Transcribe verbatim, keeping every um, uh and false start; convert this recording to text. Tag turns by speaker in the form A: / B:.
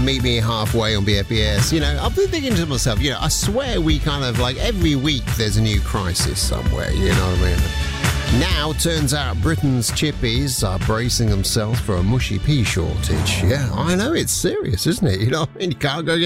A: Meet Me Halfway on B F B S. You know, I've been thinking to myself, you know, I swear we kind of like every week there's a new crisis somewhere, you know what I mean? Now, turns out Britain's chippies are bracing themselves for a mushy pea shortage. Yeah, I know, it's serious, isn't it? You know what I mean? You can't go get